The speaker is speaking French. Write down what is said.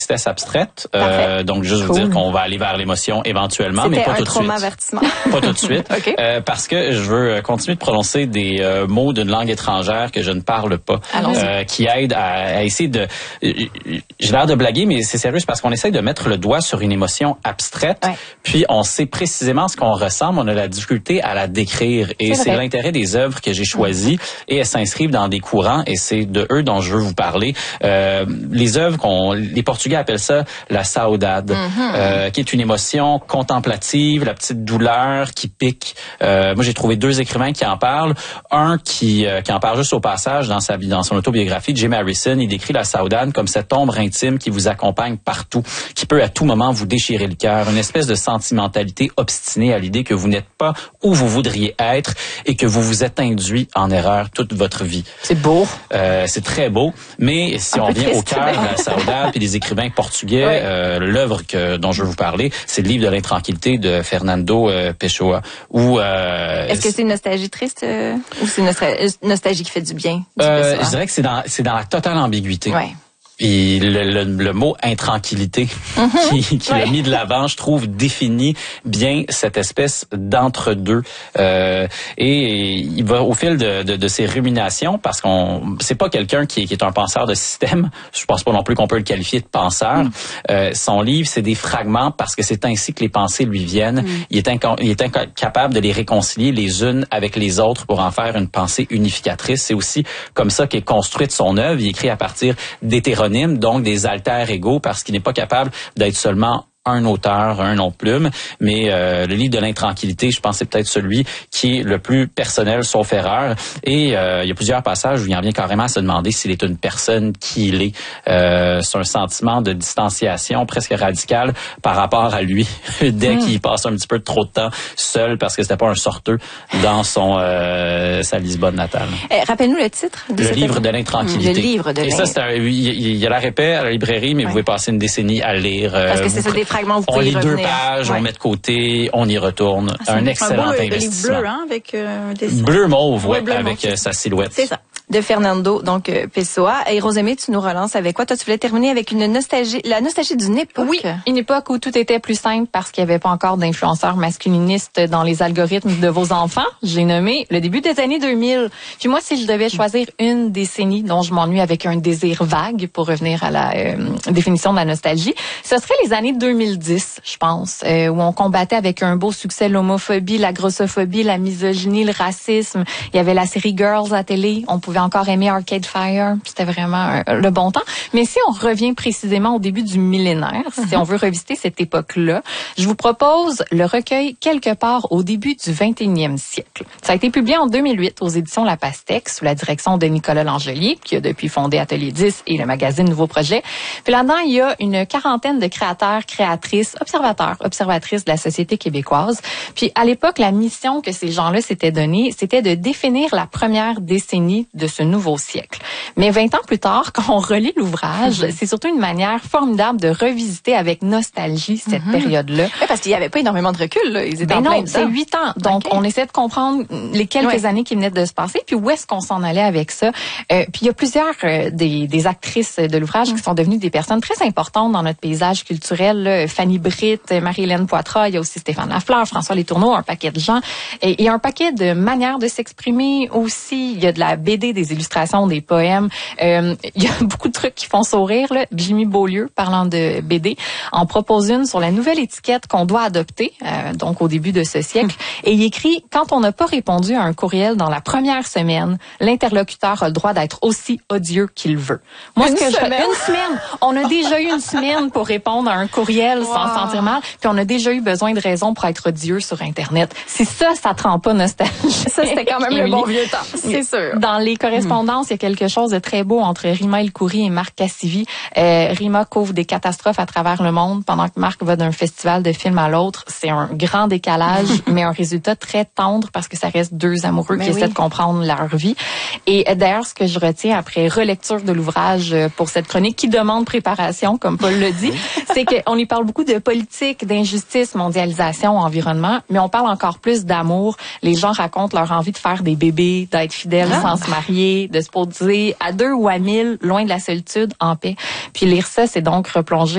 tristesse abstraite. Donc, juste vous dire qu'on va aller vers l'émotion éventuellement, mais pas tout de suite. Avertissement. Pas tout de suite. Okay. Parce que je veux continuer de prononcer des mots d'une langue étrangère que je ne parle pas. Qui aident à essayer de... J'ai l'air de blaguer, mais c'est sérieux, c'est parce qu'on essaye de mettre le doigt sur une émotion abstraite, puis on sait précisément ce qu'on ressent, mais on a la difficulté à la décrire. Et c'est l'intérêt des œuvres que j'ai choisies, et elles s'inscrivent dans des courants, et c'est de eux dont je veux vous parler. Les œuvres les Portugais appellent ça la saudade, qui est une émotion contemplative, la petite douleur qui pique. Moi, j'ai trouvé 2 écrivains qui en parlent. Un qui en parle juste au passage dans son autobiographie, Jim Harrison. Il décrit la saudade comme cette ombre intime qui vous accompagne partout, qui peut à tout moment vous déchirer le cœur, une espèce de sentimentalité obstinée à l'idée que vous n'êtes pas où vous voudriez être et que vous vous êtes induit en erreur toute votre vie. C'est beau. C'est très beau, mais si on vient au cœur de la saudade puis des écrivains portugais, l'œuvre dont je veux vous parler, c'est le livre de l'intranquillité de Fernando Pessoa. Est-ce que c'est une nostalgie triste ou c'est une nostalgie qui fait du bien? Je dirais que c'est dans la totale ambiguïté. Ouais. Et le mot intranquillité qui l'a mis de l'avant, je trouve, définit bien cette espèce d'entre-deux. Et il va au fil de ses ruminations, parce c'est pas quelqu'un qui est un penseur de système. Je pense pas non plus qu'on peut le qualifier de penseur. Son livre, c'est des fragments parce que c'est ainsi que les pensées lui viennent. Il est incapable de les réconcilier les unes avec les autres pour en faire une pensée unificatrice. C'est aussi comme ça qu'est construite son œuvre. Il écrit à partir d'hétéronymes, donc des alter-égaux, parce qu'il n'est pas capable d'être seulement un auteur, un nom de plume, mais le livre de l'intranquillité, je pense, c'est peut-être celui qui est le plus personnel, sauf erreur. Et il y a plusieurs passages où il en vient carrément à se demander s'il est une personne qui il est. C'est un sentiment de distanciation presque radical par rapport à lui, dès qu'il passe un petit peu trop de temps seul, parce que c'était pas un sorteux dans sa Lisbonne natale. Rappelle-nous le titre. Le livre de l'intranquillité. Le livre de l'intranquillité. Et ça, il y a la répète à la librairie, mais vous pouvez passer une décennie à le lire. Parce que c'est ça, des fragments, vous on pouvez lit y revenir. 2 pages, on met de côté, on y retourne. Un excellent investissement. Livre bleu, avec des... Bleu mauve, bleu avec mauve, sa silhouette. C'est ça. De Fernando, donc Pessoa. Et Rosemée, tu nous relances avec quoi? Toi, tu voulais terminer avec la nostalgie d'une époque. Oui, une époque où tout était plus simple parce qu'il n'y avait pas encore d'influenceurs masculinistes dans les algorithmes de vos enfants. J'ai nommé le début des années 2000. Puis moi, si je devais choisir une décennie dont je m'ennuie avec un désir vague, pour revenir à la définition de la nostalgie, ce serait les années 2010, je pense, où on combattait avec un beau succès l'homophobie, la grossophobie, la misogynie, le racisme. Il y avait la série Girls à télé. On pouvait encore aimer Arcade Fire. C'était vraiment le bon temps. Mais si on revient précisément au début du millénaire, si on veut revisiter cette époque-là, je vous propose le recueil Quelque part au début du 21e siècle. Ça a été publié en 2008 aux éditions La Pastèque sous la direction de Nicolas Langelier, qui a depuis fondé Atelier 10 et le magazine Nouveau Projet. Puis là-dedans, il y a une quarantaine de créateurs, créatrices, observateurs, observatrices de la société québécoise. Puis à l'époque, la mission que ces gens-là s'étaient donnée, c'était de définir la première décennie de ce nouveau siècle. Mais 20 ans plus tard, quand on relit l'ouvrage, c'est surtout une manière formidable de revisiter avec nostalgie cette période-là. Oui, parce qu'il n'y avait pas énormément de recul, là. Ils étaient en plein dedans. C'est 8 ans. Donc, on essaie de comprendre les quelques années qui venaient de se passer, puis où est-ce qu'on s'en allait avec ça. Puis il y a plusieurs des actrices de l'ouvrage qui sont devenues des personnes très importantes dans notre paysage culturel, là. Fanny Britt, Marie-Hélène Poitras, il y a aussi Stéphane Lafleur, François Letourneau, un paquet de gens. Et il y a un paquet de manières de s'exprimer aussi. Il y a de la BD, des illustrations, des poèmes. Il y a beaucoup de trucs qui font sourire, là. Jimmy Beaulieu, parlant de BD, en propose une sur la nouvelle étiquette qu'on doit adopter, donc au début de ce siècle. Et il écrit, quand on n'a pas répondu à un courriel dans la première semaine, l'interlocuteur a le droit d'être aussi odieux qu'il veut. Moi, une semaine. On a déjà eu une semaine pour répondre à un courriel sans se sentir mal, puis on a déjà eu besoin de raisons pour être odieux sur Internet. Si ça te rend pas nostalgique. Ça, c'était quand même le bon vieux temps, c'est sûr. Dans les correspondances, il y a quelque chose de très beau entre Rima El-Khoury et Marc Cassivi. Rima couvre des catastrophes à travers le monde pendant que Marc va d'un festival de films à l'autre. C'est un grand décalage, mais un résultat très tendre parce que ça reste 2 amoureux qui essaient de comprendre leur vie. Et d'ailleurs, ce que je retiens après relecture de l'ouvrage pour cette chronique qui demande préparation, comme Paul le dit, c'est qu'on y parle beaucoup de politique, d'injustice, mondialisation, environnement, mais on parle encore plus d'amour. Les gens racontent leur envie de faire des bébés, d'être fidèles sans se marier, de se poser à 2 ou à 1000, loin de la solitude, en paix. Puis lire ça, c'est donc replonger